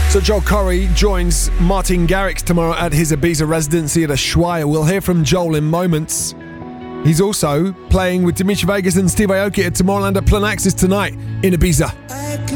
So Joel Corry joins Martin Garrix tomorrow at his Ibiza residency at Ushuaia. We'll hear from Joel in moments. He's also playing with Dimitri Vegas and Steve Aoki at Tomorrowland at Planaxis tonight in Ibiza.